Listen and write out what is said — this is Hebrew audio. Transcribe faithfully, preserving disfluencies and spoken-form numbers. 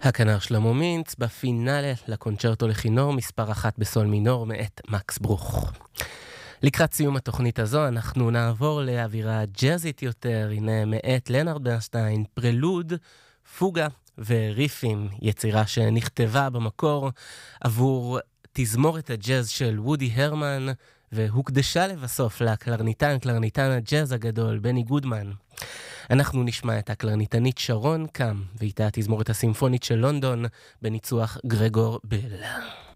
הכנר שלמה מינץ בפינאלה לקונצ'רטו לכינור מספר אחת בסול מינור מאת מקס ברוך. לקראת סיום התוכנית הזו אנחנו נעבור לאווירה ג'אזית יותר, הנה מאת לנארד ברנשטיין, פרלוד, פוגה וריפים, יצירה שנכתבה במקור עבור תזמורת הג'אז של וודי הרמן והוקדשה לבסוף לקלרניטן, קלרניטן הג'אז הגדול בני גודמן. אנחנו נשמע את הקלרניטנית שרון קם ואיתה התזמורת הסימפונית של לונדון בניצוח גרגור בל.